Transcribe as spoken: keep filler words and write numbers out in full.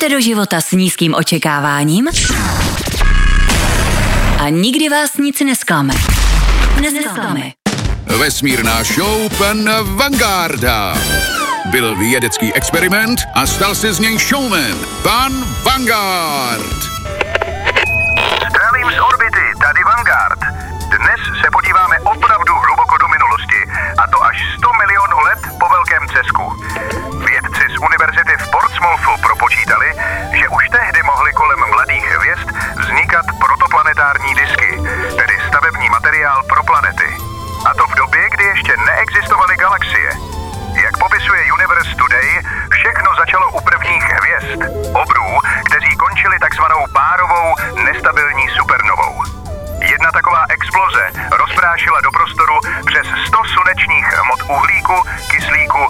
Jdete do života s nízkým očekáváním a nikdy vás nic nesklame. Nesklame. Vesmírná show pan Vangarda. Byl vědecký experiment a stal se z něj showman. Pan Vanguard. Zdravím z orbity, tady Vanguard. Dnes se podíváme opravdu hluboko do minulosti, a to až sto milionů let po velkém třesku. Vědci z univerzity v Portsmouthu propočítali, že už tehdy mohly kolem mladých hvězd vznikat protoplanetární disky, tedy stavební materiál pro planety. A to v době, kdy ještě neexistovaly galaxie. Jak popisuje Universe Today, všechno začalo u prvních hvězd, obrů, kteří končili takzvanou párovou nestabilní supernovou. Jedna taková exploze rozprášila do prostoru přes sto slunečních hmot uhlíku, kyslíku